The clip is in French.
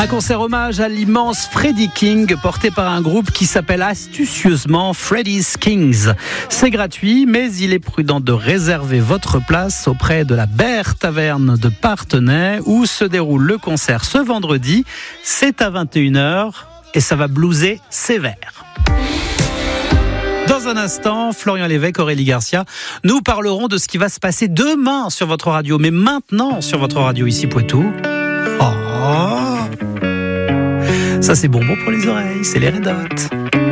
concert hommage à l'immense Freddie King porté par un groupe qui s'appelle astucieusement Freddie's Kings. C'est gratuit, mais il est prudent de réserver votre place auprès de la Bear Taverne de Parthenay où se déroule le concert ce vendredi. C'est à 21h et ça va blueser sévère. Dans un instant, Florian Lévesque, Aurélie Garcia, nous parlerons de ce qui va se passer demain sur votre radio, mais maintenant sur votre radio ici Poitou. Oh, ça c'est bonbon pour les oreilles, c'est les Red Hot.